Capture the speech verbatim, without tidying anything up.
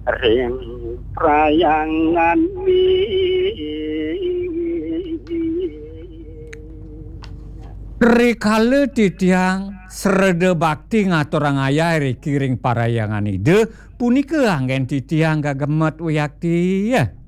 ring prayangan mi Rikale titiang serede bakti ngaturang ayah rikiring parayangan ide punika anggen titiang gagemet uyakti ya.